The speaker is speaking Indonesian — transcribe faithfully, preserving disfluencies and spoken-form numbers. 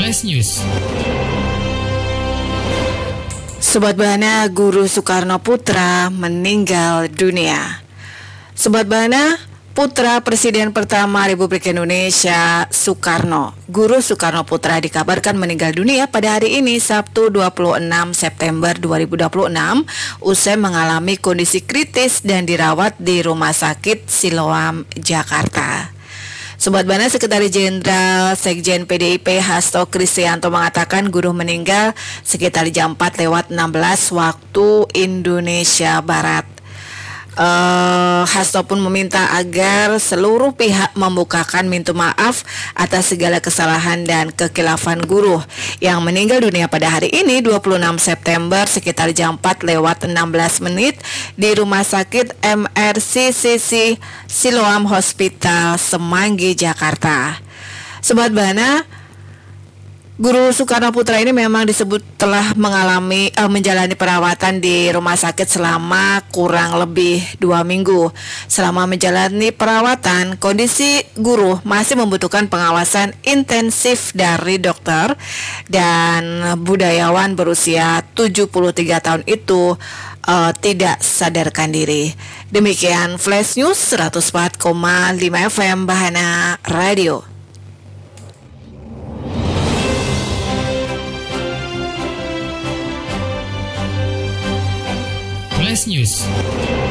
Flash News. Sobat Bahana, Guru Soekarno Putra meninggal dunia. Sobat Bahana, putra Presiden pertama Republik Indonesia, Soekarno, Guru Soekarno Putra dikabarkan meninggal dunia pada hari ini, Sabtu dua puluh enam September dua ribu dua puluh enam, usai mengalami kondisi kritis dan dirawat di Rumah Sakit Siloam, Jakarta. Sobat Bahana, Sekretaris Jenderal Sekjen P D I P Hasto Kristianto mengatakan guru meninggal sekitar jam empat lewat enam belas waktu Indonesia Barat. Uh, Hasto pun meminta agar seluruh pihak membukakan minta maaf atas segala kesalahan dan kekhilafan guru yang meninggal dunia pada hari ini dua puluh enam September sekitar jam empat lewat enam belas menit di Rumah Sakit M R C C C Siloam Hospital, Semanggi, Jakarta. Sobat Bahana, Guru Soekarno Putra ini memang disebut telah mengalami uh, menjalani perawatan di rumah sakit selama kurang lebih dua minggu. Selama menjalani perawatan, kondisi guru masih membutuhkan pengawasan intensif dari dokter, dan budayawan berusia tujuh puluh tiga tahun itu uh, tidak sadarkan diri. Demikian Flash News seratus empat koma lima F M Bahana Radio. Flash News.